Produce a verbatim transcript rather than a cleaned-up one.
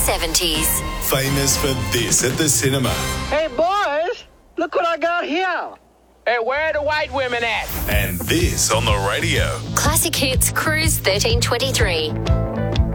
seventies. Famous for this at the cinema. Hey, boys, look what I got here. Hey, where are the white women at? And this on the radio. Classic Hits Cruise thirteen twenty-three.